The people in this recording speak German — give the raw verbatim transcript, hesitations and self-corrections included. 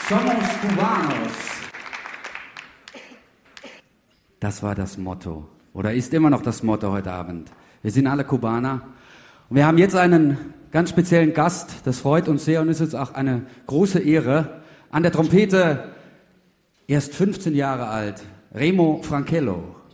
Somos Cubanos. Das war das Motto. Oder ist immer noch das Motto heute Abend. Wir sind alle Kubaner. Und wir haben jetzt einen ganz speziellen Gast. Das freut uns sehr und ist jetzt auch eine große Ehre. An der Trompete, erst fünfzehn Jahre alt, Remo Frankello.